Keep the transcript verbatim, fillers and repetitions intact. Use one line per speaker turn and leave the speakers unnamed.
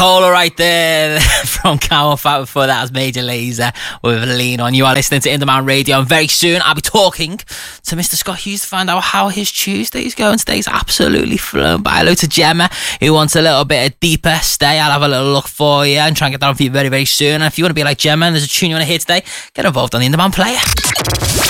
All right there from Cow Fat. Before that was Major Lazer with Lean On. You are listening to In Demand Radio, and very soon I'll be talking to Mister Scott Hughes to find out how his Tuesday's going. Today's absolutely flown by. Hello to Gemma, who wants a little bit of deeper stay. I'll have a little look for you and try and get that on for you very, very soon. And if you want to be like Gemma and there's a tune you want to hear today, get involved on the In Demand player.